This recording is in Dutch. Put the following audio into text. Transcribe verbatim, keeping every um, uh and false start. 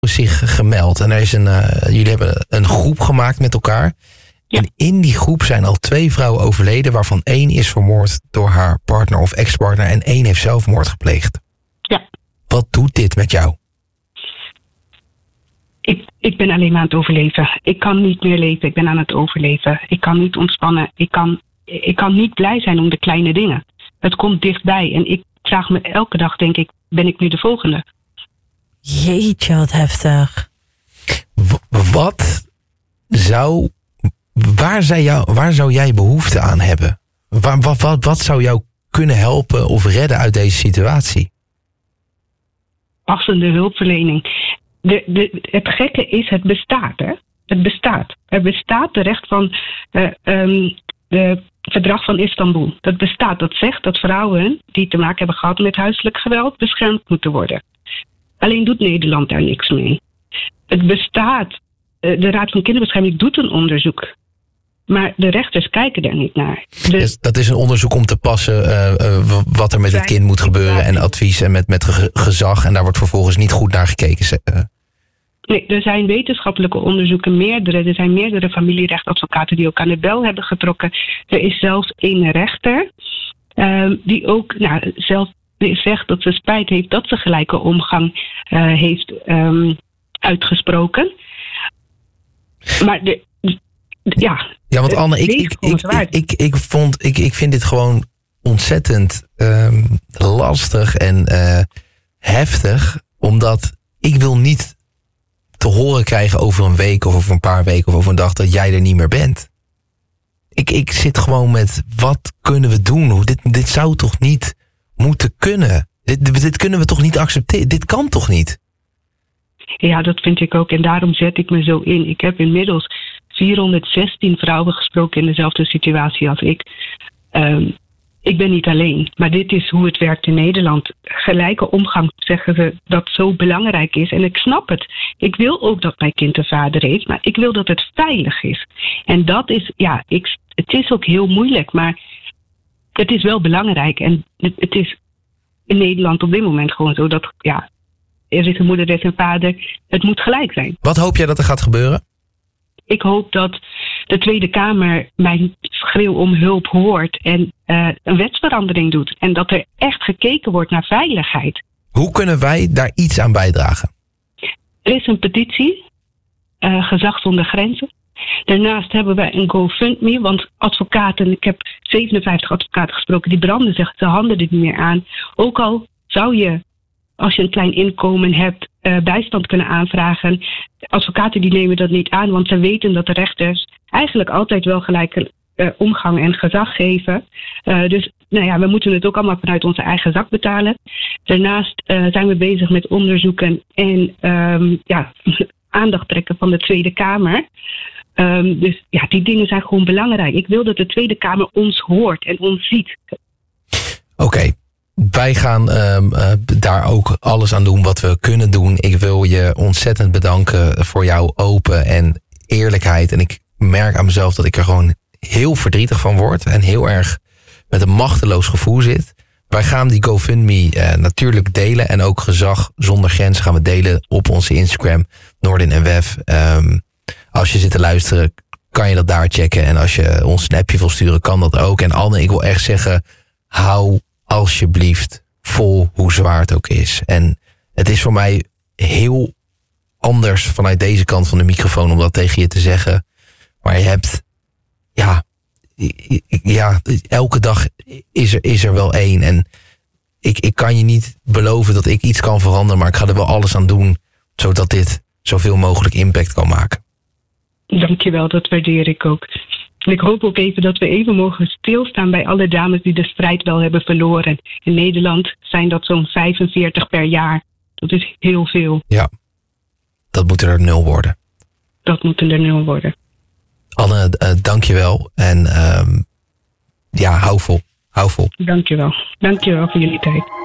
zich gemeld. En er is een, uh, jullie hebben een groep gemaakt met elkaar. Ja. En in die groep zijn al twee vrouwen overleden, waarvan één is vermoord door haar partner of ex-partner en één heeft zelfmoord gepleegd. Ja. Wat doet dit met jou? Ik, ik ben alleen maar aan het overleven. Ik kan niet meer leven. Ik ben aan het overleven. Ik kan niet ontspannen. Ik kan, ik kan niet blij zijn om de kleine dingen. Het komt dichtbij. En ik vraag me elke dag, denk ik, ben ik nu de volgende? Jeetje, wat heftig. W- wat zou... Waar, zou jou, waar zou jij behoefte aan hebben? Waar, wat, wat, wat zou jou kunnen helpen of redden uit deze situatie? Passende hulpverlening. De, de, het gekke is, het bestaat, hè? Het bestaat. Er bestaat de recht van uh, um, de verdrag van Istanbul. Dat bestaat. Dat zegt dat vrouwen die te maken hebben gehad met huiselijk geweld beschermd moeten worden. Alleen doet Nederland daar niks mee. Het bestaat. Uh, de Raad van Kinderbescherming doet een onderzoek. Maar de rechters kijken daar niet naar. De... Dus dat is een onderzoek om te passen uh, uh, wat er met het kind moet gebeuren en advies en met, met ge- gezag. En daar wordt vervolgens niet goed naar gekeken. Uh. Nee, er zijn wetenschappelijke onderzoeken, meerdere. Er zijn meerdere familierechtadvocaten die ook aan de bel hebben getrokken. Er is zelfs één rechter uh, die ook nou, zelf zegt dat ze spijt heeft dat ze gelijke omgang uh, heeft um, uitgesproken. Maar de... Ja, ja, want Anne, ik, ik, ik, ik, ik, ik, vond, ik, ik vind dit gewoon ontzettend um, lastig en uh, heftig. Omdat ik wil niet te horen krijgen over een week of over een paar weken of over een dag dat jij er niet meer bent. Ik, ik zit gewoon met, wat kunnen we doen? Dit, dit zou toch niet moeten kunnen? Dit, dit kunnen we toch niet accepteren? Dit kan toch niet? Ja, dat vind ik ook. En daarom zet ik me zo in. Ik heb inmiddels vierhonderdzestien vrouwen gesproken in dezelfde situatie als ik. Um, ik ben niet alleen, maar dit is hoe het werkt in Nederland. Gelijke omgang, zeggen ze, dat zo belangrijk is. En ik snap het. Ik wil ook dat mijn kind een vader heeft, maar ik wil dat het veilig is. En dat is, ja, ik, het is ook heel moeilijk, maar het is wel belangrijk. En het, het is in Nederland op dit moment gewoon zo dat, ja, er is een moeder, er is een vader. Het moet gelijk zijn. Wat hoop jij dat er gaat gebeuren? Ik hoop dat de Tweede Kamer mijn schreeuw om hulp hoort en uh, een wetsverandering doet. En dat er echt gekeken wordt naar veiligheid. Hoe kunnen wij daar iets aan bijdragen? Er is een petitie, uh, Gezag zonder Grenzen. Daarnaast hebben wij een GoFundMe, want advocaten, ik heb zevenenvijftig advocaten gesproken, die branden zich de handen er niet meer aan. Ook al zou je, als je een klein inkomen hebt, uh, bijstand kunnen aanvragen. Advocaten die nemen dat niet aan, want ze weten dat de rechters eigenlijk altijd wel gelijke uh, omgang en gezag geven. Uh, dus nou ja, we moeten het ook allemaal vanuit onze eigen zak betalen. Daarnaast uh, zijn we bezig met onderzoeken en um, ja, aandacht trekken van de Tweede Kamer. Um, dus ja, die dingen zijn gewoon belangrijk. Ik wil dat de Tweede Kamer ons hoort en ons ziet. Oké. Okay. Wij gaan um, uh, daar ook alles aan doen wat we kunnen doen. Ik wil je ontzettend bedanken voor jouw open en eerlijkheid. En ik merk aan mezelf dat ik er gewoon heel verdrietig van word. En heel erg met een machteloos gevoel zit. Wij gaan die GoFundMe uh, natuurlijk delen. En ook Gezag zonder Grenzen gaan we delen op onze Instagram. Noordin en Wef. Um, als je zit te luisteren, kan je dat daar checken. En als je ons een appje wil sturen, kan dat ook. En Anne, ik wil echt zeggen, hou alsjeblieft vol hoe zwaar het ook is. En het is voor mij heel anders vanuit deze kant van de microfoon om dat tegen je te zeggen. Maar je hebt, ja, ja elke dag is er, is er wel één. En ik, ik kan je niet beloven dat ik iets kan veranderen, maar ik ga er wel alles aan doen, zodat dit zoveel mogelijk impact kan maken. Dankjewel, dat waardeer ik ook. En ik hoop ook even dat we even mogen stilstaan bij alle dames die de strijd wel hebben verloren. In Nederland zijn dat zo'n vijfenveertig per jaar. Dat is heel veel. Ja, dat moet er nul worden. Dat moet er nul worden. Anne, uh, dank je wel. En um, ja, hou vol. Hou vol. Dank je wel. Dank je wel voor jullie tijd.